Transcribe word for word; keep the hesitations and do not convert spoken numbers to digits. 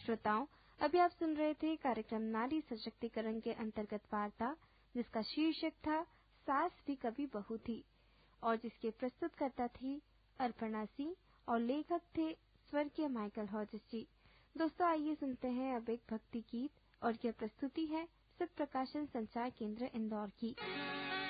श्रोताओं, अभी आप सुन रहे थे कार्यक्रम नारी सशक्तिकरण के अंतर्गत वार्ता, जिसका शीर्षक था सास भी कभी बहू थी, और जिसके प्रस्तुतकर्ता थी अर्पणा सिंह और लेखक थे स्वर्गीय माइकल हॉजिस जी। दोस्तों, आइए सुनते हैं अब एक भक्ति गीत, और यह प्रस्तुति है सत्य प्रकाशन संचार केंद्र इंदौर की।